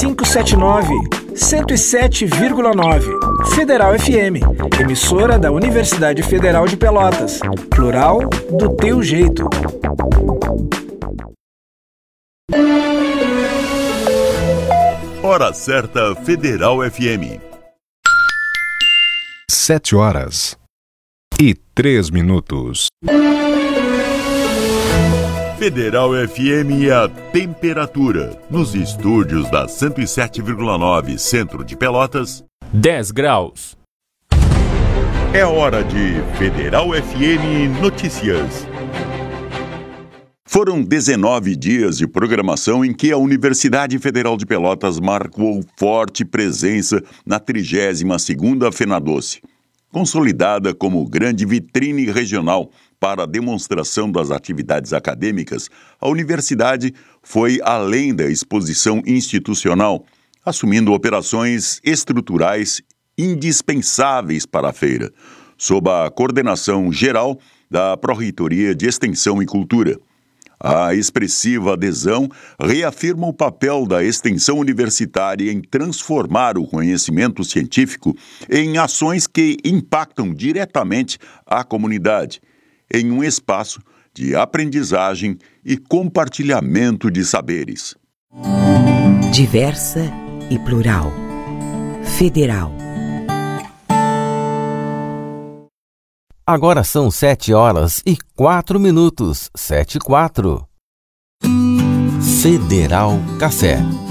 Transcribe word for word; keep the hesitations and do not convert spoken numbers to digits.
cinco sete nove, cento e sete vírgula nove. Federal F M, emissora da Universidade Federal de Pelotas. Plural do teu jeito. Hora certa Federal F M. Sete horas e três minutos. Federal F M e a temperatura. Nos estúdios da cento e sete vírgula nove, centro de Pelotas, dez graus. É hora de Federal F M Notícias. Foram dezenove dias de programação em que a Universidade Federal de Pelotas marcou forte presença na trigésima segunda FenaDoce. Consolidada como grande vitrine regional para a demonstração das atividades acadêmicas, a universidade foi além da exposição institucional, assumindo operações estruturais indispensáveis para a feira, sob a coordenação geral da Pró-Reitoria de Extensão e Cultura. A expressiva adesão reafirma o papel da extensão universitária em transformar o conhecimento científico em ações que impactam diretamente a comunidade, em um espaço de aprendizagem e compartilhamento de saberes. Diversa e plural. Federal. Agora são sete horas e quatro minutos. Sete e quatro. Federal Café.